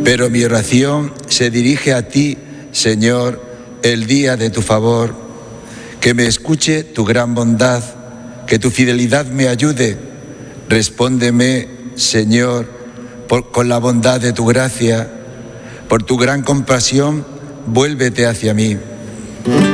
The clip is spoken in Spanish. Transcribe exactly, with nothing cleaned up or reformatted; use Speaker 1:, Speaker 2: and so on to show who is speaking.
Speaker 1: Pero mi oración se dirige a ti, Señor, el día de tu favor. Que me escuche tu gran bondad, que tu fidelidad me ayude. Respóndeme, Señor, por, con la bondad de tu gracia. Por tu gran compasión, vuélvete hacia mí.